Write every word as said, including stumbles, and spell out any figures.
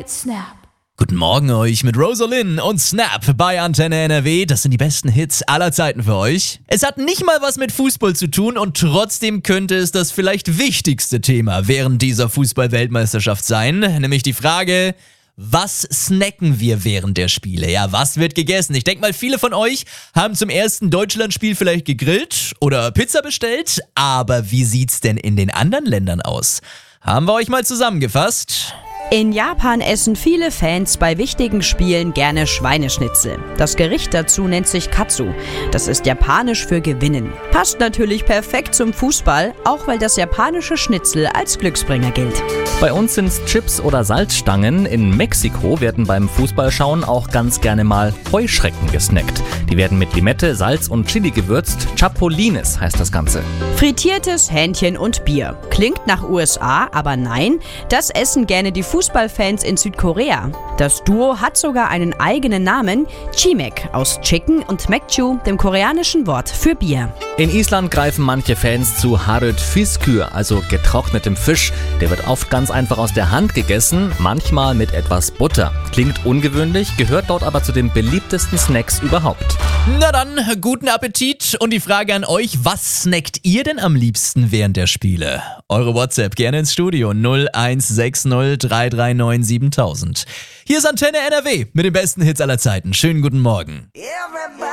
mit Snap. Guten Morgen euch mit Rosalind und Snap bei Antenne N R W. Das sind die besten Hits aller Zeiten für euch. Es hat nicht mal was mit Fußball zu tun und trotzdem könnte es das vielleicht wichtigste Thema während dieser Fußball-Weltmeisterschaft sein. Nämlich die Frage, was snacken wir während der Spiele? Ja, was wird gegessen? Ich denke mal, viele von euch haben zum ersten Deutschlandspiel vielleicht gegrillt oder Pizza bestellt. Aber wie sieht's denn in den anderen Ländern aus? Haben wir euch mal zusammengefasst. In Japan essen viele Fans bei wichtigen Spielen gerne Schweineschnitzel. Das Gericht dazu nennt sich Katsu. Das ist japanisch für gewinnen. Passt natürlich perfekt zum Fußball, auch weil das japanische Schnitzel als Glücksbringer gilt. Bei uns sind's Chips oder Salzstangen. In Mexiko werden beim Fußballschauen auch ganz gerne mal Heuschrecken gesnackt. Die werden mit Limette, Salz und Chili gewürzt. Chapulines heißt das Ganze. Frittiertes Hähnchen und Bier. Klingt nach U S A, aber nein, das essen gerne die Fußballfans in Südkorea. Das Duo hat sogar einen eigenen Namen, Chimek, aus Chicken und Mekju, dem koreanischen Wort für Bier. In Island greifen manche Fans zu Harrod Fiskur, also getrocknetem Fisch. Der wird oft ganz einfach aus der Hand gegessen, manchmal mit etwas Butter. Klingt ungewöhnlich, gehört dort aber zu den beliebtesten Snacks überhaupt. Na dann, guten Appetit und die Frage an euch, was snackt ihr denn am liebsten während der Spiele? Eure WhatsApp gerne ins Studio null eins sechs null drei drei neun siebentausend. Hier ist Antenne N R W mit den besten Hits aller Zeiten. Schönen guten Morgen.